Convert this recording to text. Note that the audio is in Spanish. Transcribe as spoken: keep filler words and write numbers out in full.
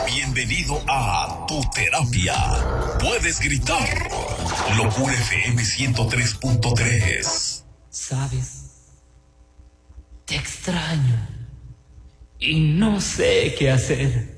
Bienvenido a Tu Terapia. Puedes gritar. Locura F M ciento tres punto tres. ¿Sabes? Te extraño y no sé qué hacer.